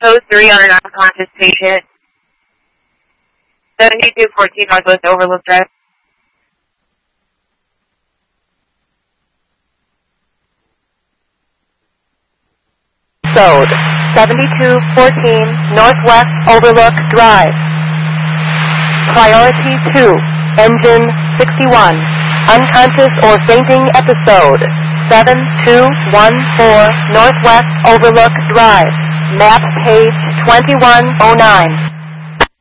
Code 3 on an unconscious patient. 7214 Northwest Overlook Drive. Episode 7214 Northwest Overlook Drive. Priority 2, Engine 61. Unconscious or fainting episode 7214 Northwest Overlook Drive. Map page 2109.